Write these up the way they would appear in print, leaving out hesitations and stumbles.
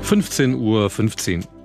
15:15 Uhr.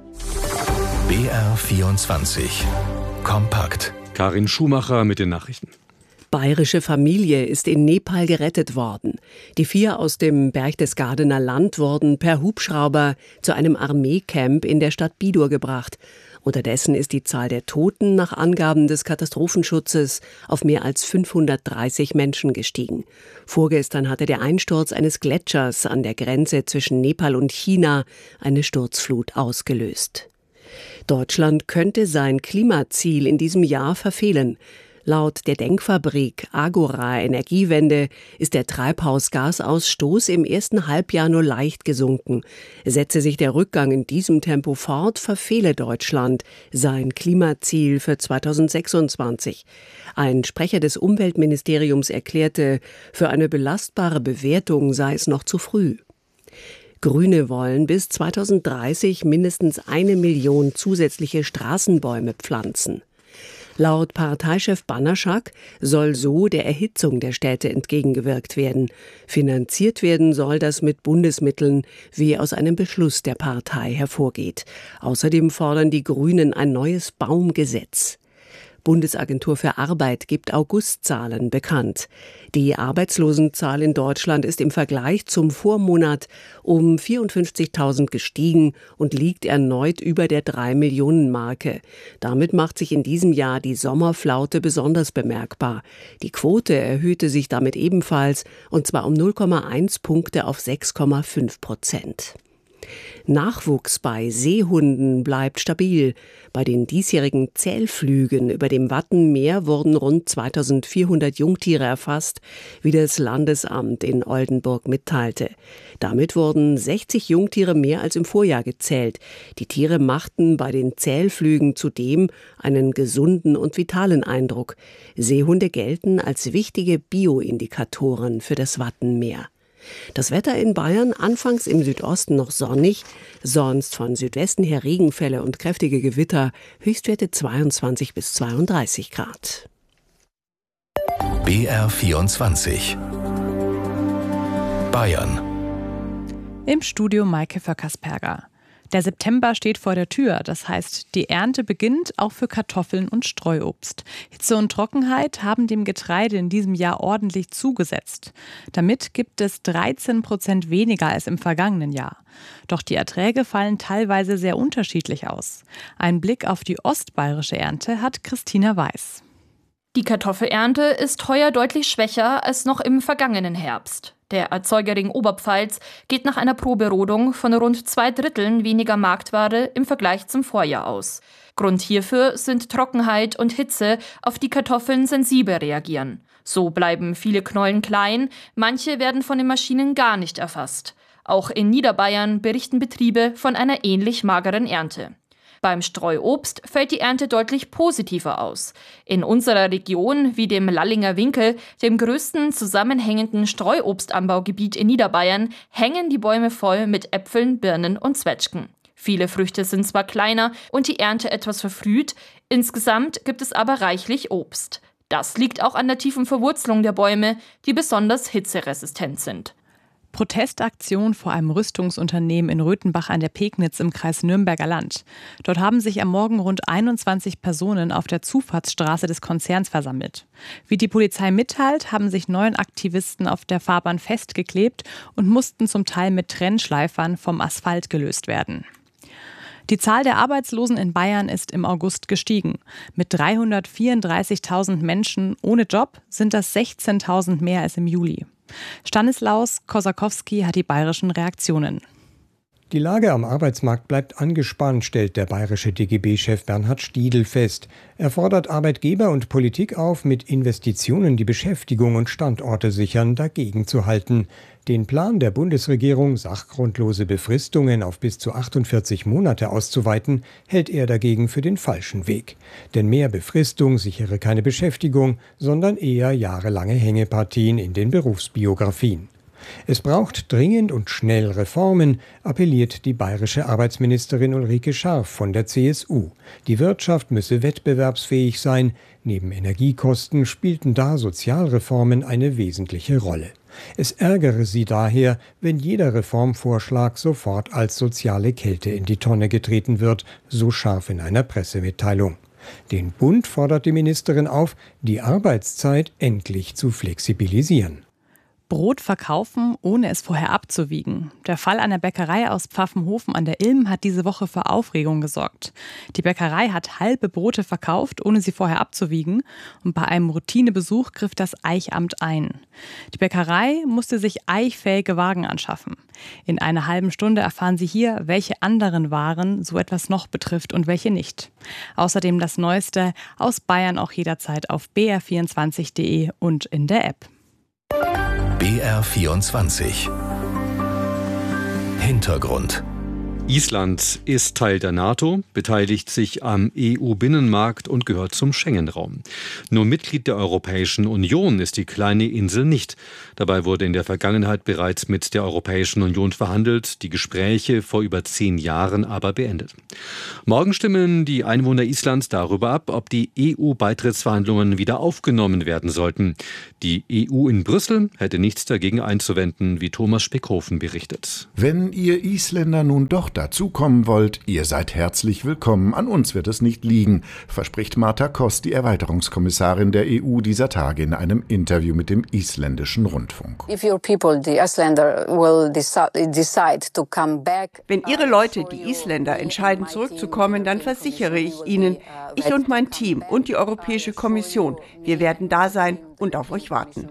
BR24 Kompakt. Karin Schumacher mit den Nachrichten. Bayerische Familie ist in Nepal gerettet worden. Die 4 aus dem Berchtesgadener Land wurden per Hubschrauber zu einem Armeecamp in der Stadt Bidur gebracht. Unterdessen ist die Zahl der Toten nach Angaben des Katastrophenschutzes auf mehr als 530 Menschen gestiegen. Vorgestern hatte der Einsturz eines Gletschers an der Grenze zwischen Nepal und China eine Sturzflut ausgelöst. Deutschland könnte sein Klimaziel in diesem Jahr verfehlen. Laut der Denkfabrik Agora Energiewende ist der Treibhausgasausstoß im ersten Halbjahr nur leicht gesunken. Setze sich der Rückgang in diesem Tempo fort, verfehle Deutschland sein Klimaziel für 2026. Ein Sprecher des Umweltministeriums erklärte, für eine belastbare Bewertung sei es noch zu früh. Grüne wollen bis 2030 mindestens 1 Million zusätzliche Straßenbäume pflanzen. Laut Parteichef Banaszak soll so der Erhitzung der Städte entgegengewirkt werden. Finanziert werden soll das mit Bundesmitteln, wie aus einem Beschluss der Partei hervorgeht. Außerdem fordern die Grünen ein neues Baumgesetz. Bundesagentur für Arbeit gibt Augustzahlen bekannt. Die Arbeitslosenzahl in Deutschland ist im Vergleich zum Vormonat um 54.000 gestiegen und liegt erneut über der 3-Millionen-Marke. Damit macht sich in diesem Jahr die Sommerflaute besonders bemerkbar. Die Quote erhöhte sich damit ebenfalls, und zwar um 0,1 Punkte auf 6,5%. Nachwuchs bei Seehunden bleibt stabil. Bei den diesjährigen Zählflügen über dem Wattenmeer wurden rund 2400 Jungtiere erfasst, wie das Landesamt in Oldenburg mitteilte. Damit wurden 60 Jungtiere mehr als im Vorjahr gezählt. Die Tiere machten bei den Zählflügen zudem einen gesunden und vitalen Eindruck. Seehunde gelten als wichtige Bioindikatoren für das Wattenmeer. Das Wetter in Bayern anfangs im Südosten noch sonnig, sonst von Südwesten her Regenfälle und kräftige Gewitter, Höchstwerte 22 bis 32 Grad. BR24 Bayern. Im Studio Maike Vöckersperger. Der September steht vor der Tür, das heißt, die Ernte beginnt auch für Kartoffeln und Streuobst. Hitze und Trockenheit haben dem Getreide in diesem Jahr ordentlich zugesetzt. Damit gibt es 13% weniger als im vergangenen Jahr. Doch die Erträge fallen teilweise sehr unterschiedlich aus. Ein Blick auf die ostbayerische Ernte hat Christina Weiß. Die Kartoffelernte ist heuer deutlich schwächer als noch im vergangenen Herbst. Der Erzeugerring Oberpfalz geht nach einer Proberodung von rund 2/3 weniger Marktware im Vergleich zum Vorjahr aus. Grund hierfür sind Trockenheit und Hitze, auf die Kartoffeln sensibel reagieren. So bleiben viele Knollen klein, manche werden von den Maschinen gar nicht erfasst. Auch in Niederbayern berichten Betriebe von einer ähnlich mageren Ernte. Beim Streuobst fällt die Ernte deutlich positiver aus. In unserer Region, wie dem Lallinger Winkel, dem größten zusammenhängenden Streuobstanbaugebiet in Niederbayern, hängen die Bäume voll mit Äpfeln, Birnen und Zwetschgen. Viele Früchte sind zwar kleiner und die Ernte etwas verfrüht, insgesamt gibt es aber reichlich Obst. Das liegt auch an der tiefen Verwurzelung der Bäume, die besonders hitzeresistent sind. Protestaktion vor einem Rüstungsunternehmen in Röthenbach an der Pegnitz im Kreis Nürnberger Land. Dort haben sich am Morgen rund 21 Personen auf der Zufahrtsstraße des Konzerns versammelt. Wie die Polizei mitteilt, haben sich 9 Aktivisten auf der Fahrbahn festgeklebt und mussten zum Teil mit Trennschleifern vom Asphalt gelöst werden. Die Zahl der Arbeitslosen in Bayern ist im August gestiegen. Mit 334.000 Menschen ohne Job sind das 16.000 mehr als im Juli. Stanislaus Kosakowski hat die bayerischen Reaktionen. Die Lage am Arbeitsmarkt bleibt angespannt, stellt der bayerische DGB-Chef Bernhard Stiedl fest. Er fordert Arbeitgeber und Politik auf, mit Investitionen die Beschäftigung und Standorte sichern, dagegen zu halten. Den Plan der Bundesregierung, sachgrundlose Befristungen auf bis zu 48 Monate auszuweiten, hält er dagegen für den falschen Weg. Denn mehr Befristung sichere keine Beschäftigung, sondern eher jahrelange Hängepartien in den Berufsbiografien. Es braucht dringend und schnell Reformen, appelliert die bayerische Arbeitsministerin Ulrike Scharf von der CSU. Die Wirtschaft müsse wettbewerbsfähig sein. Neben Energiekosten spielten da Sozialreformen eine wesentliche Rolle. Es ärgere sie daher, wenn jeder Reformvorschlag sofort als soziale Kälte in die Tonne getreten wird, so scharf in einer Pressemitteilung. Den Bund fordert die Ministerin auf, die Arbeitszeit endlich zu flexibilisieren. Brot verkaufen, ohne es vorher abzuwiegen. Der Fall einer Bäckerei aus Pfaffenhofen an der Ilm hat diese Woche für Aufregung gesorgt. Die Bäckerei hat halbe Brote verkauft, ohne sie vorher abzuwiegen. Und bei einem Routinebesuch griff das Eichamt ein. Die Bäckerei musste sich eichfähige Wagen anschaffen. In einer halben Stunde erfahren Sie hier, welche anderen Waren so etwas noch betrifft und welche nicht. Außerdem das Neueste aus Bayern auch jederzeit auf br24.de und in der App. BR24 Hintergrund. Island ist Teil der NATO, beteiligt sich am EU-Binnenmarkt und gehört zum Schengen-Raum. Nur Mitglied der Europäischen Union ist die kleine Insel nicht. Dabei wurde in der Vergangenheit bereits mit der Europäischen Union verhandelt, die Gespräche vor über 10 Jahren aber beendet. Morgen stimmen die Einwohner Islands darüber ab, ob die EU-Beitrittsverhandlungen wieder aufgenommen werden sollten. Die EU in Brüssel hätte nichts dagegen einzuwenden, wie Thomas Speckhofen berichtet. Wenn ihr Isländer nun doch dazukommen wollt, ihr seid herzlich willkommen. An uns wird es nicht liegen, verspricht Marta Koss, die Erweiterungskommissarin der EU, dieser Tage in einem Interview mit dem isländischen Rundfunk. Wenn Ihre Leute, die Isländer, entscheiden zurückzukommen, dann versichere ich Ihnen, ich und mein Team und die Europäische Kommission, wir werden da sein und auf euch warten.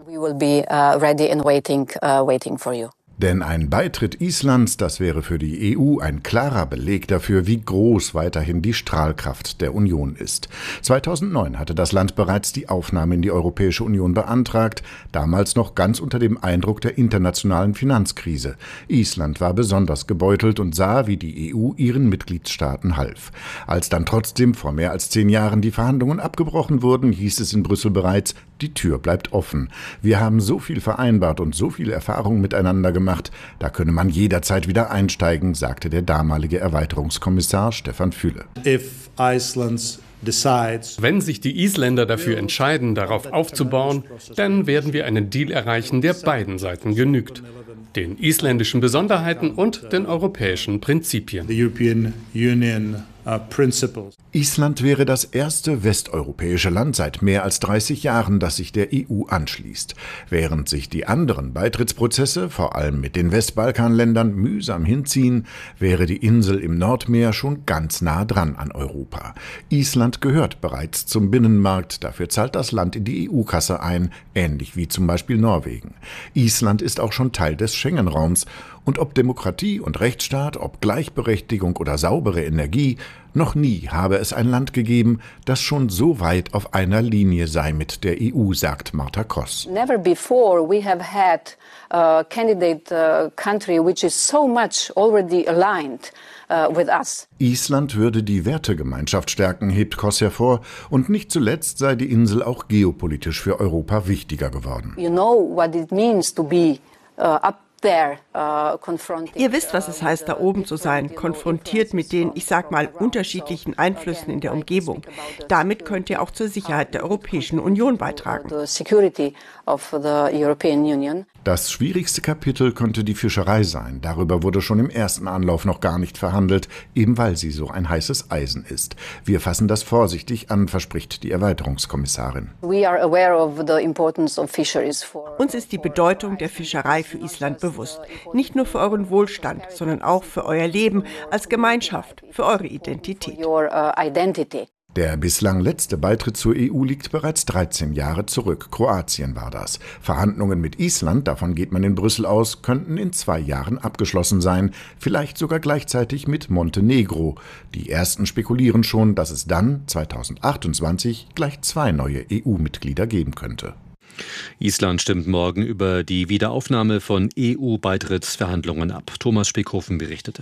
Denn ein Beitritt Islands, das wäre für die EU ein klarer Beleg dafür, wie groß weiterhin die Strahlkraft der Union ist. 2009 hatte das Land bereits die Aufnahme in die Europäische Union beantragt, damals noch ganz unter dem Eindruck der internationalen Finanzkrise. Island war besonders gebeutelt und sah, wie die EU ihren Mitgliedstaaten half. Als dann trotzdem vor mehr als 10 Jahren die Verhandlungen abgebrochen wurden, hieß es in Brüssel bereits, die Tür bleibt offen. Wir haben so viel vereinbart und so viel Erfahrung miteinander gemacht, da könne man jederzeit wieder einsteigen, sagte der damalige Erweiterungskommissar Stefan Füle. Wenn sich die Isländer dafür entscheiden, darauf aufzubauen, dann werden wir einen Deal erreichen, der beiden Seiten genügt. Den isländischen Besonderheiten und den europäischen Prinzipien. Island wäre das erste westeuropäische Land seit mehr als 30 Jahren, das sich der EU anschließt. Während sich die anderen Beitrittsprozesse, vor allem mit den Westbalkanländern, mühsam hinziehen, wäre die Insel im Nordmeer schon ganz nah dran an Europa. Island gehört bereits zum Binnenmarkt, dafür zahlt das Land in die EU-Kasse ein, ähnlich wie zum Beispiel Norwegen. Island ist auch schon Teil des Schengen-Raums. Und ob Demokratie und Rechtsstaat, ob Gleichberechtigung oder saubere Energie, noch nie habe es ein Land gegeben, das schon so weit auf einer Linie sei mit der EU, sagt Marta Koss. Never before we have had a candidate country which is so much already aligned with us. Island würde die Wertegemeinschaft stärken, hebt Koss hervor, und nicht zuletzt sei die Insel auch geopolitisch für Europa wichtiger geworden. You know what it means to be up. Ihr wisst, was es heißt, da oben zu sein, konfrontiert mit den, ich sag mal, unterschiedlichen Einflüssen in der Umgebung. Damit könnt ihr auch zur Sicherheit der Europäischen Union beitragen. Das schwierigste Kapitel konnte die Fischerei sein. Darüber wurde schon im ersten Anlauf noch gar nicht verhandelt, eben weil sie so ein heißes Eisen ist. Wir fassen das vorsichtig an, verspricht die Erweiterungskommissarin. Uns ist die Bedeutung der Fischerei für Island bewusst. Nicht nur für euren Wohlstand, sondern auch für euer Leben als Gemeinschaft, für eure Identität. Der bislang letzte Beitritt zur EU liegt bereits 13 Jahre zurück. Kroatien war das. Verhandlungen mit Island, davon geht man in Brüssel aus, könnten in 2 Jahren abgeschlossen sein. Vielleicht sogar gleichzeitig mit Montenegro. Die ersten spekulieren schon, dass es dann, 2028, gleich 2 neue EU-Mitglieder geben könnte. Island stimmt morgen über die Wiederaufnahme von EU-Beitrittsverhandlungen ab. Thomas Speckhofen berichtete.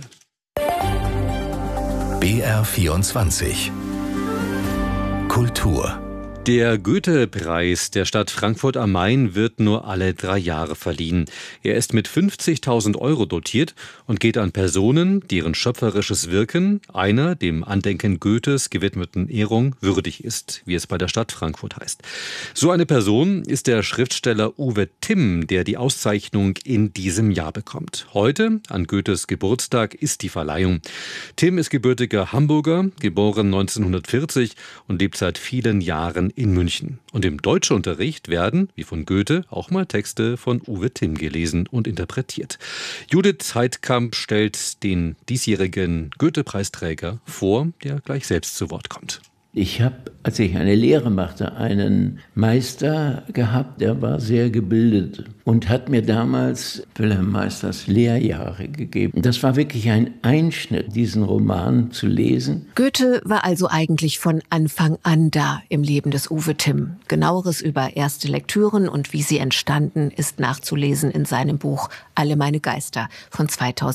BR24 Kultur. Der Goethe-Preis der Stadt Frankfurt am Main wird nur alle 3 Jahre verliehen. Er ist mit 50.000 € dotiert und geht an Personen, deren schöpferisches Wirken einer dem Andenken Goethes gewidmeten Ehrung würdig ist, wie es bei der Stadt Frankfurt heißt. So eine Person ist der Schriftsteller Uwe Timm, der die Auszeichnung in diesem Jahr bekommt. Heute, an Goethes Geburtstag, ist die Verleihung. Timm ist gebürtiger Hamburger, geboren 1940 und lebt seit vielen Jahren in München. Und im Deutschunterricht werden, wie von Goethe, auch mal Texte von Uwe Timm gelesen und interpretiert. Judith Heidkamp stellt den diesjährigen Goethe-Preisträger vor, der gleich selbst zu Wort kommt. Ich habe, als ich eine Lehre machte, einen Meister gehabt, der war sehr gebildet und hat mir damals Wilhelm Meisters Lehrjahre gegeben. Das war wirklich ein Einschnitt, diesen Roman zu lesen. Goethe war also eigentlich von Anfang an da im Leben des Uwe Timm. Genaueres über erste Lektüren und wie sie entstanden, ist nachzulesen in seinem Buch Alle meine Geister von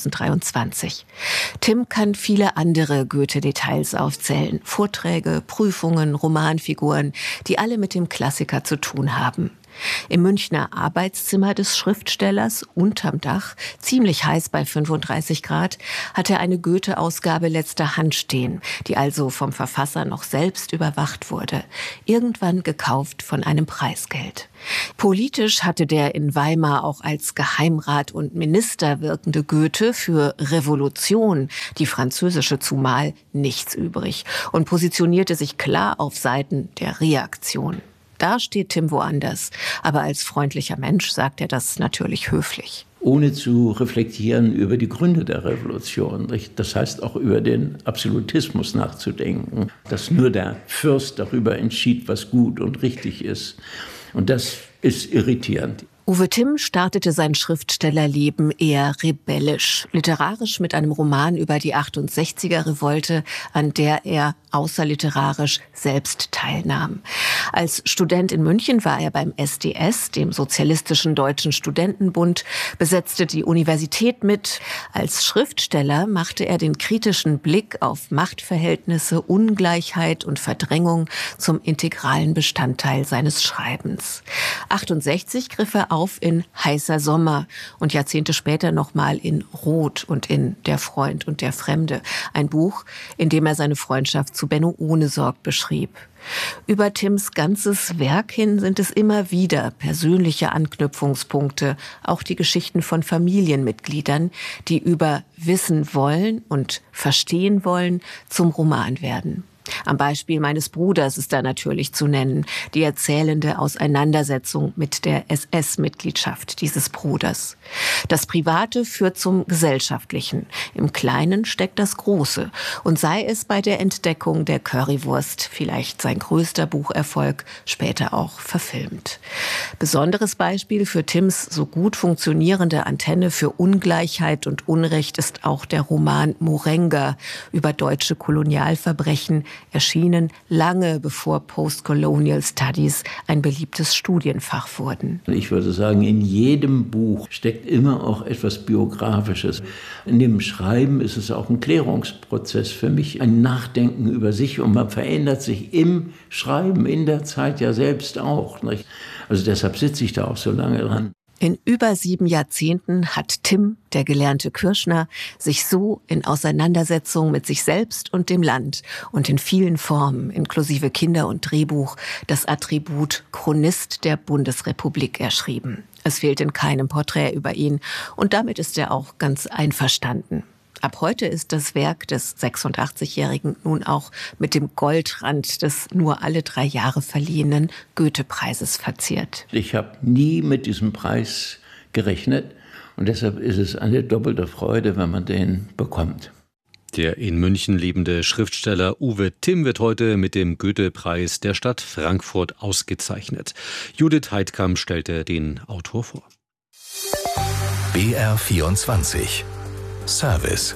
2023. Timm kann viele andere Goethe-Details aufzählen. Vorträge, Prüfungen, Romanfiguren, die alle mit dem Klassiker zu tun haben. Im Münchner Arbeitszimmer des Schriftstellers unterm Dach, ziemlich heiß bei 35 Grad, hat er eine Goethe-Ausgabe letzter Hand stehen, die also vom Verfasser noch selbst überwacht wurde, irgendwann gekauft von einem Preisgeld. Politisch hatte der in Weimar auch als Geheimrat und Minister wirkende Goethe für Revolution, die französische zumal, nichts übrig und positionierte sich klar auf Seiten der Reaktion. Da steht Timm woanders, aber als freundlicher Mensch sagt er das natürlich höflich. Ohne zu reflektieren über die Gründe der Revolution, das heißt auch über den Absolutismus nachzudenken, dass nur der Fürst darüber entschied, was gut und richtig ist. Und das ist irritierend. Uwe Timm startete sein Schriftstellerleben eher rebellisch, literarisch mit einem Roman über die 68er-Revolte, an der er außerliterarisch selbst teilnahm. Als Student in München war er beim SDS, dem Sozialistischen Deutschen Studentenbund, besetzte die Universität mit. Als Schriftsteller machte er den kritischen Blick auf Machtverhältnisse, Ungleichheit und Verdrängung zum integralen Bestandteil seines Schreibens. 68 griff er auf in Heißer Sommer und Jahrzehnte später nochmal in Rot und in Der Freund und der Fremde, ein Buch, in dem er seine Freundschaft zu Benno Ohnesorg beschrieb. Über Timms ganzes Werk hin sind es immer wieder persönliche Anknüpfungspunkte, auch die Geschichten von Familienmitgliedern, die über Wissen wollen und verstehen wollen, zum Roman werden. Am Beispiel meines Bruders ist da natürlich zu nennen, die erzählende Auseinandersetzung mit der SS-Mitgliedschaft dieses Bruders. Das Private führt zum Gesellschaftlichen. Im Kleinen steckt das Große. Und sei es bei der Entdeckung der Currywurst, vielleicht sein größter Bucherfolg, später auch verfilmt. Besonderes Beispiel für Timms so gut funktionierende Antenne für Ungleichheit und Unrecht ist auch der Roman Morenga über deutsche Kolonialverbrechen, erschienen lange bevor Postcolonial Studies ein beliebtes Studienfach wurden. Ich würde sagen, in jedem Buch steckt immer auch etwas Biografisches. In dem Schreiben ist es auch ein Klärungsprozess für mich, ein Nachdenken über sich, und man verändert sich im Schreiben, in der Zeit ja selbst auch, nicht? Also deshalb sitze ich da auch so lange dran. In über 7 Jahrzehnten hat Timm, der gelernte Kürschner, sich so in Auseinandersetzung mit sich selbst und dem Land und in vielen Formen, inklusive Kinder- und Drehbuch, das Attribut Chronist der Bundesrepublik erschrieben. Es fehlt in keinem Porträt über ihn und damit ist er auch ganz einverstanden. Ab heute ist das Werk des 86-Jährigen nun auch mit dem Goldrand des nur alle 3 Jahre verliehenen Goethe-Preises verziert. Ich habe nie mit diesem Preis gerechnet und deshalb ist es eine doppelte Freude, wenn man den bekommt. Der in München lebende Schriftsteller Uwe Timm wird heute mit dem Goethe-Preis der Stadt Frankfurt ausgezeichnet. Judith Heidkamp stellte den Autor vor. BR24 Service.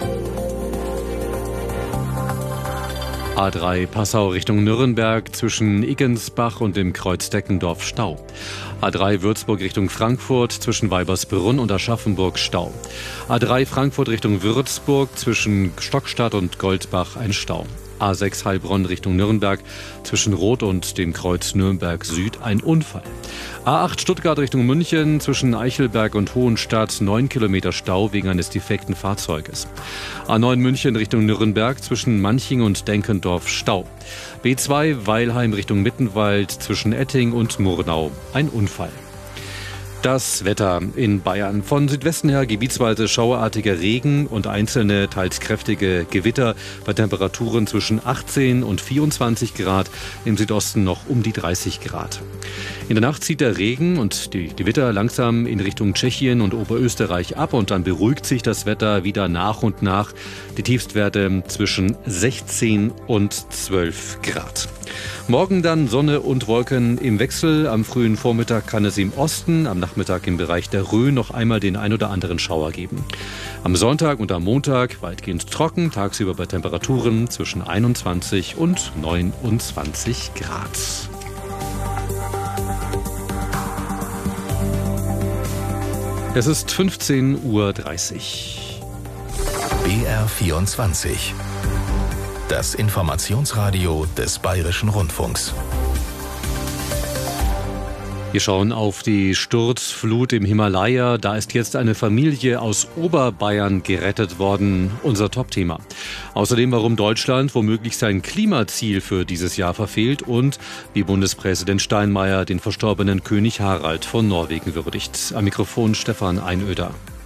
A3 Passau Richtung Nürnberg zwischen Iggensbach und dem Kreuz Deckendorf Stau. A3 Würzburg Richtung Frankfurt zwischen Weibersbrunn und Aschaffenburg Stau. A3 Frankfurt Richtung Würzburg zwischen Stockstadt und Goldbach ein Stau. A6 Heilbronn Richtung Nürnberg zwischen Roth und dem Kreuz Nürnberg Süd ein Unfall. A8 Stuttgart Richtung München zwischen Eichelberg und Hohenstadt 9 Kilometer Stau wegen eines defekten Fahrzeuges. A9 München Richtung Nürnberg zwischen Manching und Denkendorf Stau. B2 Weilheim Richtung Mittenwald zwischen Etting und Murnau ein Unfall. Das Wetter in Bayern. Von Südwesten her gebietsweise schauerartiger Regen und einzelne, teils kräftige Gewitter bei Temperaturen zwischen 18 und 24 Grad, im Südosten noch um die 30 Grad. In der Nacht zieht der Regen und die Gewitter langsam in Richtung Tschechien und Oberösterreich ab und dann beruhigt sich das Wetter wieder nach und nach. Die Tiefstwerte zwischen 16 und 12 Grad. Morgen dann Sonne und Wolken im Wechsel. Am frühen Vormittag kann es im Osten, am Nachmittag im Bereich der Rhön noch einmal den ein oder anderen Schauer geben. Am Sonntag und am Montag weitgehend trocken, tagsüber bei Temperaturen zwischen 21 und 29 Grad. Es ist 15:30 Uhr. BR24. Das Informationsradio des Bayerischen Rundfunks. Wir schauen auf die Sturzflut im Himalaya. Da ist jetzt eine Familie aus Oberbayern gerettet worden. Unser Top-Thema. Außerdem, warum Deutschland womöglich sein Klimaziel für dieses Jahr verfehlt und wie Bundespräsident Steinmeier den verstorbenen König Harald von Norwegen würdigt. Am Mikrofon Stefan Einöder.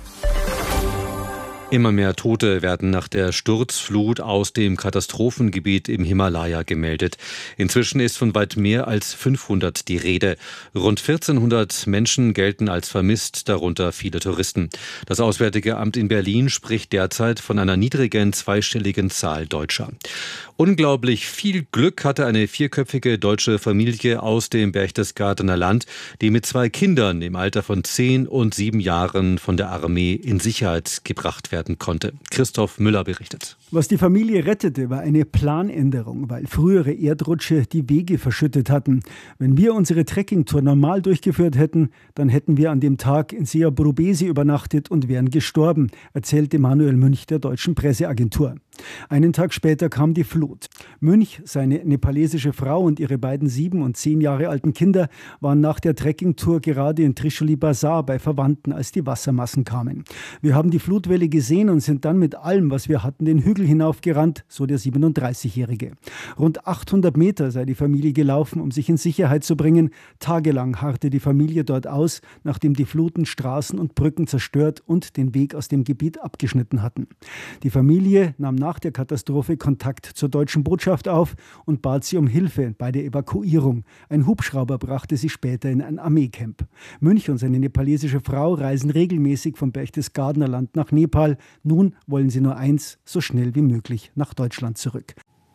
Immer mehr Tote werden nach der Sturzflut aus dem Katastrophengebiet im Himalaya gemeldet. Inzwischen ist von weit mehr als 500 die Rede. Rund 1400 Menschen gelten als vermisst, darunter viele Touristen. Das Auswärtige Amt in Berlin spricht derzeit von einer niedrigen zweistelligen Zahl Deutscher. Unglaublich viel Glück hatte eine vierköpfige deutsche Familie aus dem Berchtesgadener Land, die mit 2 Kindern im Alter von 10 und 7 Jahren von der Armee in Sicherheit gebracht werden konnte. Christoph Müller berichtet. Was die Familie rettete, war eine Planänderung, weil frühere Erdrutsche die Wege verschüttet hatten. Wenn wir unsere Trekkingtour normal durchgeführt hätten, dann hätten wir an dem Tag in Seabrobesi übernachtet und wären gestorben, erzählte Manuel Münch der deutschen Presseagentur. Einen Tag später kam die Flut. Münch, seine nepalesische Frau und ihre beiden 7 und 10 Jahre alten Kinder waren nach der Trekkingtour gerade in Trishuli Bazar bei Verwandten, als die Wassermassen kamen. Wir haben die Flutwelle gesehen und sind dann mit allem, was wir hatten, den Hügel hinaufgerannt, so der 37-Jährige. Rund 800 Meter sei die Familie gelaufen, um sich in Sicherheit zu bringen. Tagelang harrte die Familie dort aus, nachdem die Fluten Straßen und Brücken zerstört und den Weg aus dem Gebiet abgeschnitten hatten. Die Familie nahm nach der Katastrophe Kontakt zur deutschen Botschaft auf und bat sie um Hilfe bei der Evakuierung. Ein Hubschrauber brachte sie später in ein Armeecamp. Münch und seine nepalesische Frau reisen regelmäßig vom Berchtesgadener Land nach Nepal. Nun wollen sie nur eins, so schnell wie möglich nach Deutschland zurück.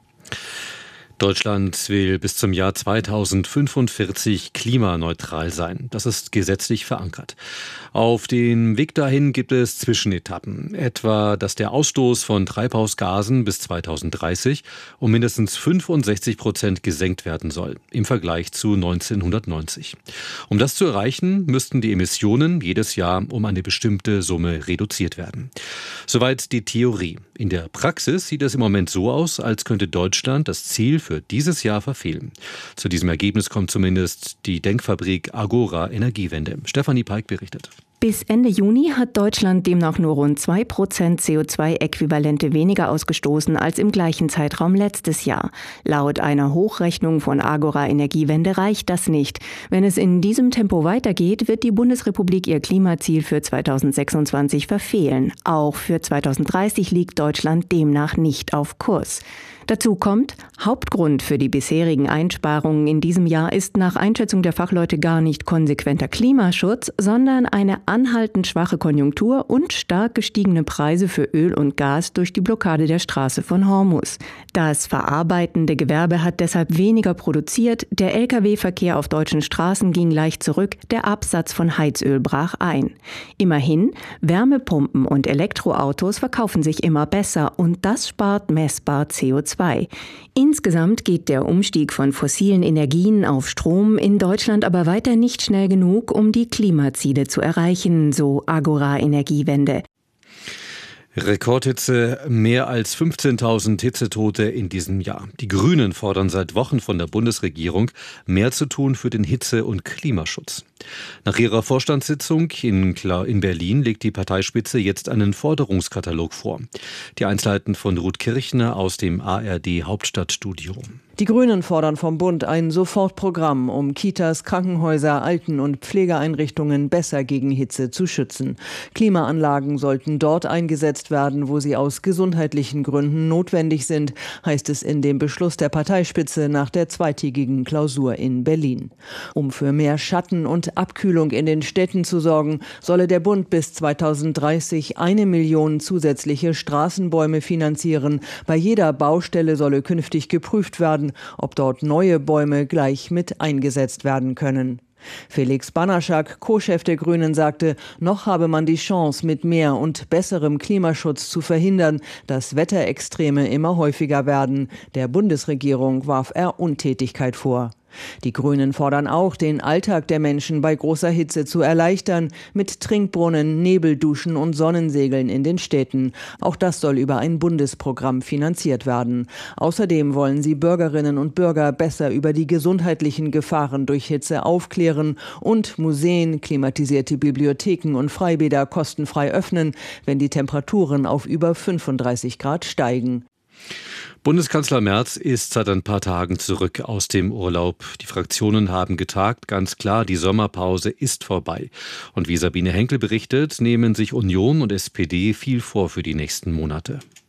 Deutschland will bis zum Jahr 2045 klimaneutral sein. Das ist gesetzlich verankert. Auf dem Weg dahin gibt es Zwischenetappen. Etwa, dass der Ausstoß von Treibhausgasen bis 2030 um mindestens 65% gesenkt werden soll im Vergleich zu 1990. Um das zu erreichen, müssten die Emissionen jedes Jahr um eine bestimmte Summe reduziert werden. Soweit die Theorie. In der Praxis sieht es im Moment so aus, als könnte Deutschland das Ziel für dieses Jahr verfehlen. Zu diesem Ergebnis kommt zumindest die Denkfabrik Agora Energiewende. Stefanie Peik berichtet. Bis Ende Juni hat Deutschland demnach nur rund 2% CO2-Äquivalente weniger ausgestoßen als im gleichen Zeitraum letztes Jahr. Laut einer Hochrechnung von Agora Energiewende reicht das nicht. Wenn es in diesem Tempo weitergeht, wird die Bundesrepublik ihr Klimaziel für 2026 verfehlen. Auch für 2030 liegt Deutschland demnach nicht auf Kurs. Dazu kommt, Hauptgrund für die bisherigen Einsparungen in diesem Jahr ist nach Einschätzung der Fachleute gar nicht konsequenter Klimaschutz, sondern eine anhaltend schwache Konjunktur und stark gestiegene Preise für Öl und Gas durch die Blockade der Straße von Hormuz. Das verarbeitende Gewerbe hat deshalb weniger produziert, der Lkw-Verkehr auf deutschen Straßen ging leicht zurück, der Absatz von Heizöl brach ein. Immerhin, Wärmepumpen und Elektroautos verkaufen sich immer besser und das spart messbar CO2. Insgesamt geht der Umstieg von fossilen Energien auf Strom in Deutschland aber weiter nicht schnell genug, um die Klimaziele zu erreichen, so Agora Energiewende. Rekordhitze, mehr als 15.000 Hitzetote in diesem Jahr. Die Grünen fordern seit Wochen von der Bundesregierung, mehr zu tun für den Hitze- und Klimaschutz. Nach ihrer Vorstandssitzung in Berlin legt die Parteispitze jetzt einen Forderungskatalog vor. Die Einzelheiten von Ruth Kirchner aus dem ARD Hauptstadtstudio. Die Grünen fordern vom Bund ein Sofortprogramm, um Kitas, Krankenhäuser, Alten- und Pflegeeinrichtungen besser gegen Hitze zu schützen. Klimaanlagen sollten dort eingesetzt werden, wo sie aus gesundheitlichen Gründen notwendig sind, heißt es in dem Beschluss der Parteispitze nach der zweitägigen Klausur in Berlin. Um für mehr Schatten und Abkühlung in den Städten zu sorgen, solle der Bund bis 2030 1 Million zusätzliche Straßenbäume finanzieren. Bei jeder Baustelle solle künftig geprüft werden, ob dort neue Bäume gleich mit eingesetzt werden können. Felix Banaschak, Co-Chef der Grünen, sagte, noch habe man die Chance, mit mehr und besserem Klimaschutz zu verhindern, dass Wetterextreme immer häufiger werden. Der Bundesregierung warf er Untätigkeit vor. Die Grünen fordern auch, den Alltag der Menschen bei großer Hitze zu erleichtern, mit Trinkbrunnen, Nebelduschen und Sonnensegeln in den Städten. Auch das soll über ein Bundesprogramm finanziert werden. Außerdem wollen sie Bürgerinnen und Bürger besser über die gesundheitlichen Gefahren durch Hitze aufklären und Museen, klimatisierte Bibliotheken und Freibäder kostenfrei öffnen, wenn die Temperaturen auf über 35 Grad steigen. Bundeskanzler Merz ist seit ein paar Tagen zurück aus dem Urlaub. Die Fraktionen haben getagt. Ganz klar, die Sommerpause ist vorbei. Und wie Sabine Henkel berichtet, nehmen sich Union und SPD viel vor für die nächsten Monate.